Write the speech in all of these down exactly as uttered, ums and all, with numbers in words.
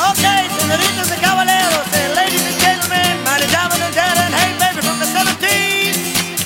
Okay, senoritas and caballeros, and ladies and gentlemen, my damas and herren, hey baby from the seventies.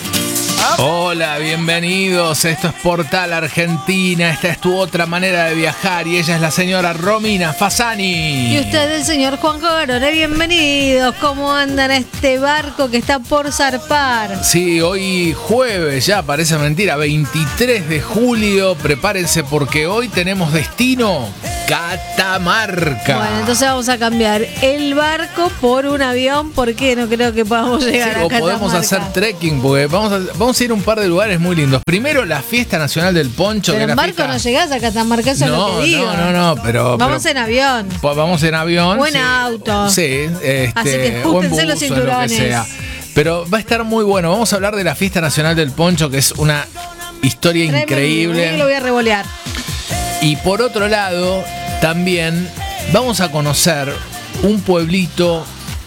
Hola, bienvenidos. Esto es Portal Argentina. Esta es tu otra manera de viajar y ella es la señora Romina Fasani. Y usted el señor Juan Garone. Bienvenidos. ¿Cómo andan este barco que está por zarpar? Sí, hoy jueves, ya parece mentira, veintitrés de julio. Prepárense porque hoy tenemos destino Catamarca. Bueno, entonces vamos a cambiar el barco por un avión porque no creo que podamos llegar Sí, a o Catamarca. podemos hacer trekking porque vamos a, vamos a ir a un par de lugares muy lindos. Primero la fiesta nacional del poncho. Pero que en la barco fiesta... no llegás a Catamarca, eso no, es lo que digo. No, no, no, pero... Vamos pero, en avión. Pues vamos en avión. Buen sí, auto. Sí, este, Así que o en ajustense bus, los o en lo que cinturones. sea. Pero va a estar muy bueno. Vamos a hablar de la fiesta nacional del poncho, que es una historia Tremendo, increíble. Lo voy a revolear. Y por otro lado, también vamos a conocer un pueblito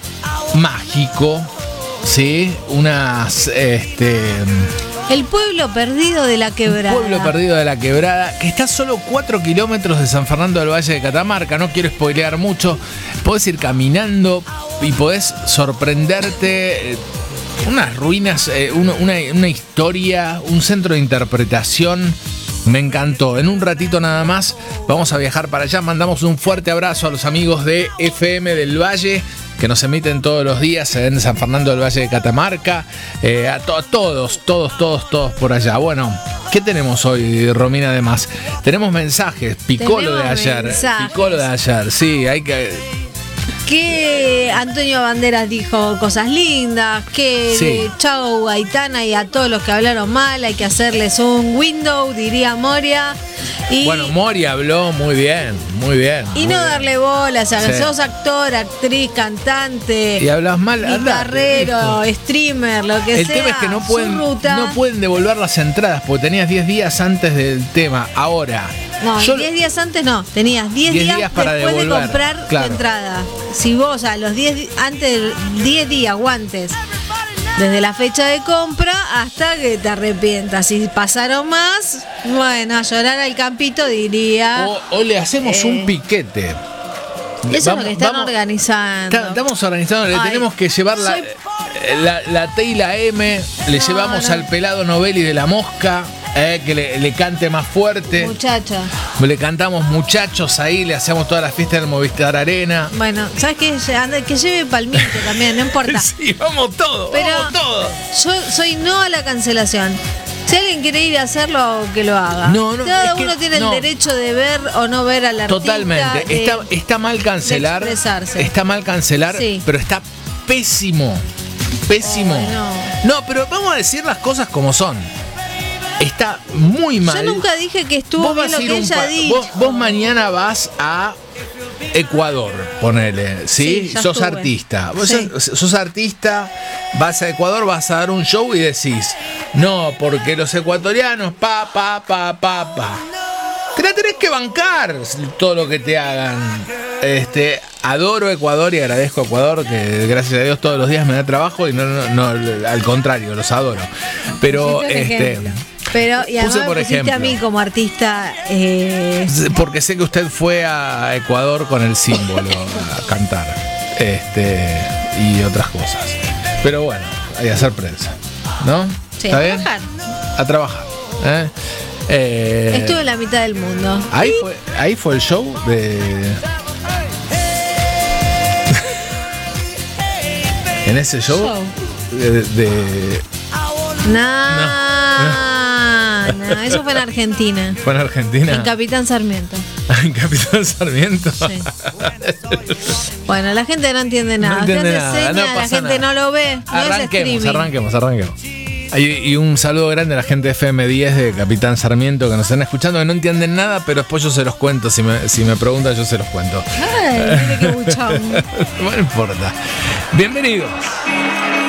mágico, ¿sí? Unas, este... El pueblo perdido de la quebrada. Un pueblo perdido de la quebrada, que está a solo cuatro kilómetros de San Fernando del Valle de Catamarca. No quiero spoilear mucho. Podés ir caminando y podés sorprenderte. Unas ruinas, eh, una, una, una historia, un centro de interpretación. Me encantó. En un ratito nada más vamos a viajar para allá. Mandamos un fuerte abrazo a los amigos de F M del Valle, que nos emiten todos los días en San Fernando del Valle de Catamarca. Eh, a, to- a todos, todos, todos, todos por allá. Bueno, ¿qué tenemos hoy, Romina, además? Tenemos mensajes. Picó lo de Tenemos ayer. mensajes. Picó lo de ayer. Sí, hay que... Que Antonio Banderas dijo cosas lindas, que Sí. de Chao Gaitana y a todos los que hablaron mal hay que hacerles un window, diría Moria. Y, Bueno, Mori habló muy bien, muy bien. y muy no bien. darle bola, o sea, que Sí. sos actor, actriz, cantante, Y hablas mal, andá, guitarrero, listo. streamer, lo que El sea. tema es que no pueden, su ruta. no pueden devolver las entradas porque tenías diez días antes del tema. Ahora, No, yo- diez días antes no, tenías diez diez días, días para después de devolver, comprar claro. tu entrada. Si vos a los diez di- antes diez días o antes, desde la fecha de compra hasta que te arrepientas. Si pasaron más, bueno, a llorar al campito diría. o, o le hacemos Eh, un piquete. Eso es Vamos- lo que están vamos- organizando. Está- Estamos organizando, le Ay, tenemos que llevar la, soy- la, la T y la M, le No, llevamos no. al pelado Novelli de la Mosca, eh, que le, le cante más fuerte. Muchacha. Le cantamos muchachos ahí, le hacemos toda la fiesta del Movistar Arena. Bueno, ¿sabes qué? Anda, que lleve palmito también, no importa. Sí, vamos todos, Pero vamos todos. yo soy no a la cancelación. Si alguien quiere ir a hacerlo, que lo haga. No, no, Cada es que uno tiene no. el derecho de ver o no ver al artista. Totalmente. de- Está, está mal cancelar. de expresarse. Está mal cancelar, Sí. pero está pésimo. Pésimo. Ay, no, pero vamos a decir las cosas como son. Está muy mal. Yo nunca dije que estuvo Vos bien vas lo a ir que un ella pa- dijo. vos, vos mañana vas a Ecuador, ponele, ¿sí? Sí, ya sos estuve. artista. Vos Sí. sos, sos artista, vas a Ecuador, vas a dar un show y decís, no, porque los ecuatorianos, pa, pa, pa, pa, pa. Te la tenés que bancar todo lo que te hagan. Este, adoro Ecuador y agradezco a Ecuador que gracias a Dios todos los días me da trabajo y no, no, no, al contrario, los adoro. Pero Pusiste un este, ejemplo. Pero, y además puse por me pusiste ejemplo. a mí como artista. eh, porque sé que usted fue a Ecuador con el símbolo a cantar. Este, y otras cosas. Pero bueno, hay que hacer prensa, ¿no? Sí, ¿Está a bien? trabajar. A trabajar. ¿eh? Eh, Estuve en la mitad del mundo. ahí fue, ahí fue el show de. En ese show, Show. de, de- No, no, eso fue en Argentina. fue en Argentina. En Capitán Sarmiento. En Capitán Sarmiento. Sí. Bueno, la gente no entiende nada. No entiende Usted nada, enseña, no la pasa gente nada. no lo ve. No es Arranquemos, streaming. arranquemos, arranquemos. Y, y un saludo grande a la gente de F M diez de Capitán Sarmiento que nos están escuchando, que no entienden nada, pero después yo se los cuento. Si me, si me preguntan, yo se los cuento. Ay, mire qué buchón. No importa. Bienvenidos.